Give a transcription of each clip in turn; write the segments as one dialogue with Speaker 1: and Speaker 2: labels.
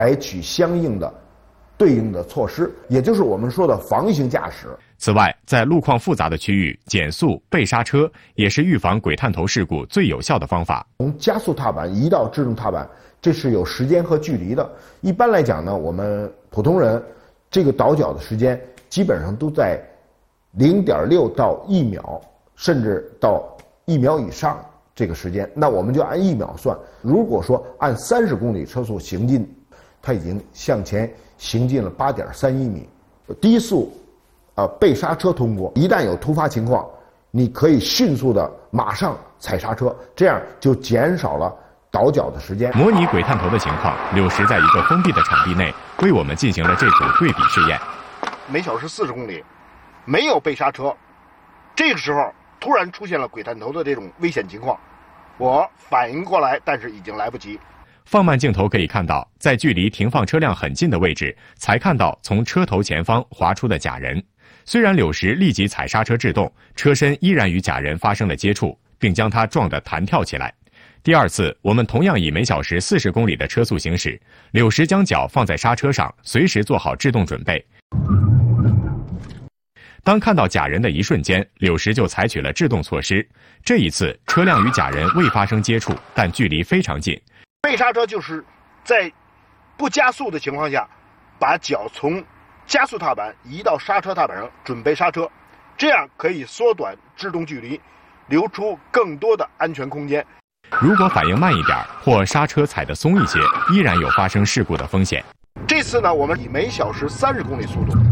Speaker 1: 采取相应的对应的措施，也就是我们说的防行驾驶。
Speaker 2: 此外，在路况复杂的区域，减速、备刹车也是预防轨探头事故最有效的方法。
Speaker 1: 从加速踏板移到制动踏板，这是有时间和距离的。一般来讲呢，我们普通人这个倒脚的时间基本上都在0.6到1秒，甚至到1秒以上这个时间。那我们就按1秒算。如果说按30公里车速行进，它已经向前行进了8.31米，低速备刹车通过，一旦有突发情况，你可以迅速的马上踩刹车，这样就减少了倒脚的时间。
Speaker 2: 模拟轨探头的情况，柳石在一个封闭的场地内为我们进行了这组对比试验。
Speaker 3: 每小时40公里，没有备刹车，这个时候突然出现了轨探头的这种危险情况，我反应过来，但是已经来不及。
Speaker 2: 放慢镜头可以看到，在距离停放车辆很近的位置，才看到从车头前方滑出的假人。虽然柳石立即踩刹车制动，车身依然与假人发生了接触，并将它撞得弹跳起来。第二次，我们同样以每小时40公里的车速行驶，柳石将脚放在刹车上，随时做好制动准备。当看到假人的一瞬间，柳石就采取了制动措施。这一次，车辆与假人未发生接触，但距离非常近。
Speaker 3: 备刹车就是在不加速的情况下，把脚从加速踏板移到刹车踏板上，准备刹车，这样可以缩短制动距离，留出更多的安全空间。
Speaker 2: 如果反应慢一点或刹车踩得松一些，依然有发生事故的风险。
Speaker 3: 这次呢，我们以每小时30公里速度，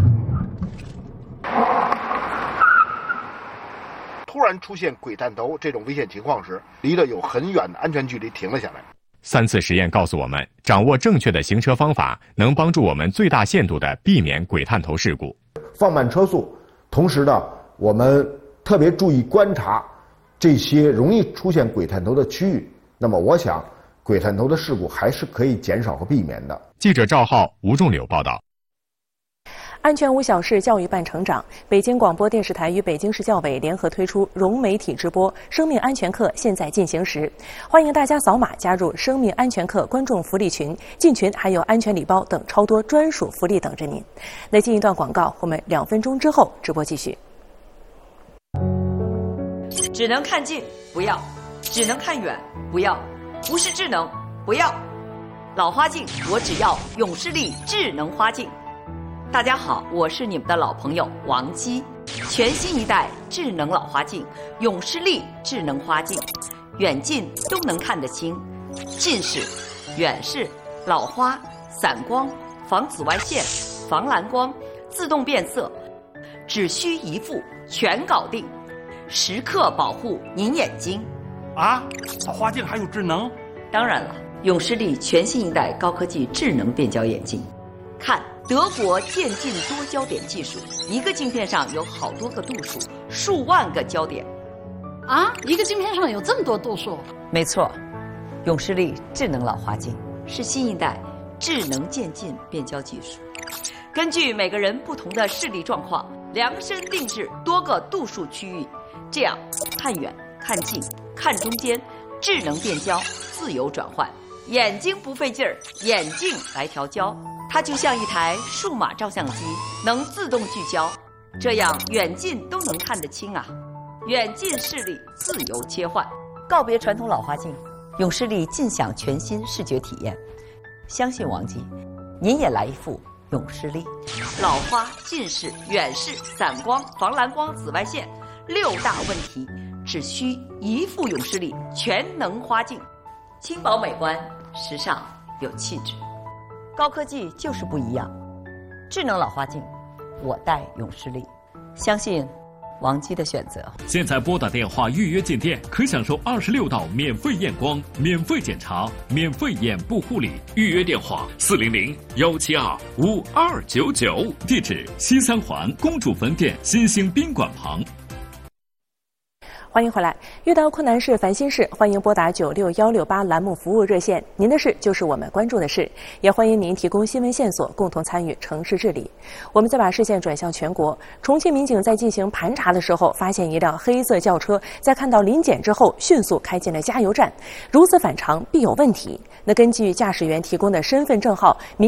Speaker 3: 突然出现轨探头这种危险情况时，离得有很远的安全距离停了下来。
Speaker 2: 3次实验告诉我们，掌握正确的行车方法，能帮助我们最大限度地避免轨探头事故。
Speaker 1: 放慢车速，同时呢，我们特别注意观察这些容易出现轨探头的区域。那么，我想，轨探头的事故还是可以减少和避免的。
Speaker 2: 记者赵浩、吴仲柳报道。
Speaker 4: 安全无小事，教育伴成长。北京广播电视台与北京市教委联合推出融媒体直播生命安全课现在进行时，欢迎大家扫码加入生命安全课观众福利群，进群还有安全礼包等超多专属福利等着您。来进一段广告，我们2分钟之后直播继续。
Speaker 5: 只能看近不要，只能看远不要，不是智能不要。老花镜我只要永视力智能花镜。大家好，我是你们的老朋友王姬。全新一代智能老花镜，永视力智能花镜，远近都能看得清，近视、远视、老花、散光、防紫外线、防蓝光，自动变色，只需一副全搞定，时刻保护您眼睛。
Speaker 6: 啊，老花镜还有智能？
Speaker 5: 当然了，永视力全新一代高科技智能变焦眼镜，看。德国渐进多焦点技术，一个镜片上有好多个度数，数万个焦点。
Speaker 7: 啊，一个镜片上有这么多度数？
Speaker 5: 没错，永视力智能老花镜是新一代智能渐进变焦技术，根据每个人不同的视力状况，量身定制多个度数区域，这样看远、看近、看中间，智能变焦自由转换，眼睛不费劲儿，眼镜来调焦。它就像一台数码照相机，能自动聚焦，这样远近都能看得清啊！远近视力自由切换，告别传统老花镜，永视力尽享全新视觉体验。相信王姬，您也来一副永视力。老花、近视、远视、散光、防蓝光、紫外线6大问题，只需一副永视力全能花镜，轻薄美观，时尚有气质。高科技就是不一样，智能老花镜，我戴永视力，相信王姬的选择。
Speaker 8: 现在拨打电话预约进店，可享受26道免费验光、免费检查、免费眼部护理。预约电话400-172-5299，地址西三环公主坟店新兴宾馆旁。
Speaker 4: 欢迎回来。遇到困难事、烦心事，欢迎拨打96168栏目服务热线。您的事就是我们关注的事，也欢迎您提供新闻线索，共同参与城市治理。我们再把视线转向全国。重庆民警在进行盘查的时候，发现一辆黑色轿车在看到临检之后，迅速开进了加油站。如此反常，必有问题。 那根据驾驶员提供的身份证号，民